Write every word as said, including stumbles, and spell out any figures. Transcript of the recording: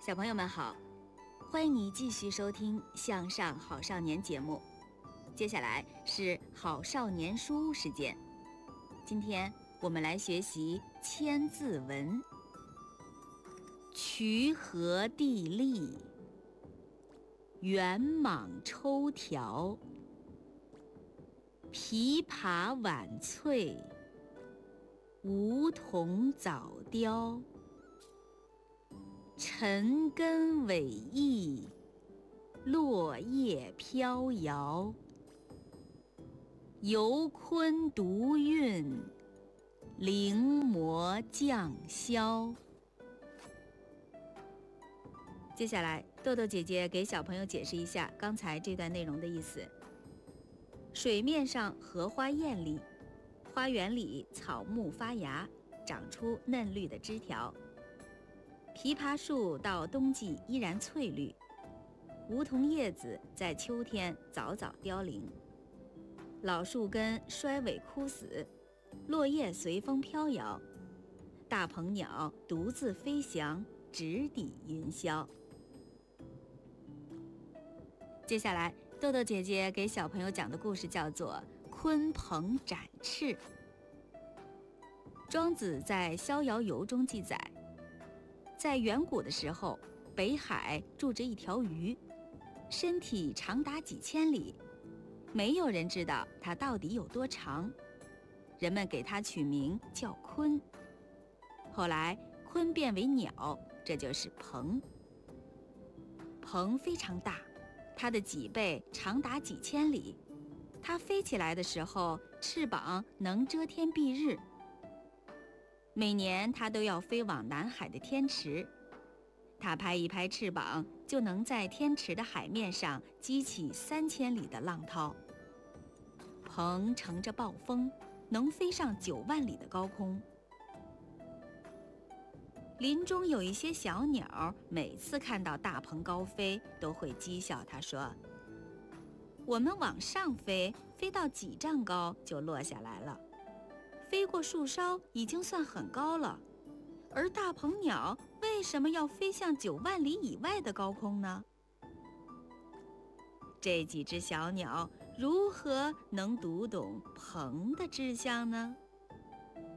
小朋友们好，欢迎你继续收听《向上好少年》节目。接下来是好少年书时间，今天我们来学习千字文。渠河地利，圆蟒抽条，琵琶晚翠，梧桐早凋。尘根伟异，落叶飘摇。游昆独韵，临摹降霄。接下来，豆豆姐姐给小朋友解释一下刚才这段内容的意思。水面上荷花艳丽，花园里草木发芽，长出嫩绿的枝条。枇杷树到冬季依然翠绿，梧桐叶子在秋天早早凋零，老树根衰萎枯死，落叶随风飘摇，大鹏鸟独自飞翔，直抵云霄。接下来，豆豆姐姐给小朋友讲的故事叫做《鲲鹏展翅》。庄子在《逍遥游》中记载，在远古的时候，北海住着一条鱼，身体长达几千里，没有人知道它到底有多长，人们给它取名叫鲲。后来鲲变为鸟，这就是鹏。鹏非常大，它的脊背长达几千里，它飞起来的时候，翅膀能遮天蔽日。每年它都要飞往南海的天池，它拍一拍翅膀，就能在天池的海面上激起三千里的浪涛。鹏乘着暴风，能飞上九万里的高空。林中有一些小鸟，每次看到大鹏高飞，都会讥笑它说：“我们往上飞，飞到几丈高就落下来了。飞过树梢已经算很高了，而大鹏鸟为什么要飞向九万里以外的高空呢？”这几只小鸟如何能读懂鹏的志向呢？